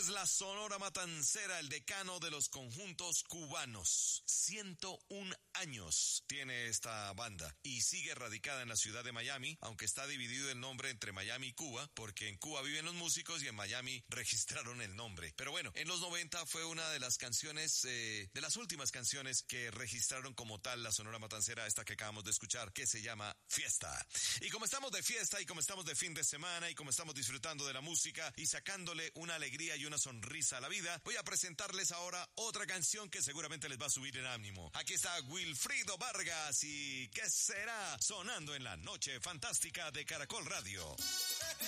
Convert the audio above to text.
es la Sonora Matancera, el decano de los conjuntos cubanos. 101 años tiene esta banda y sigue radicada en la ciudad de Miami, aunque está dividido el nombre entre Miami y Cuba, porque en Cuba viven los músicos y en Miami registraron el nombre. Pero bueno, en los 90 fue una de las canciones, de las últimas canciones que registraron como tal la Sonora Matancera, esta que acabamos de escuchar, que se llama Fiesta. Y como estamos de fiesta y como estamos de fin de semana y como estamos disfrutando de la música y sacándole una alegría y una sonrisa a la vida, voy a presentarles ahora otra canción que seguramente les va a subir el ánimo. Aquí está Wilfrido Vargas y ¿qué será? Sonando en la noche fantástica de Caracol Radio.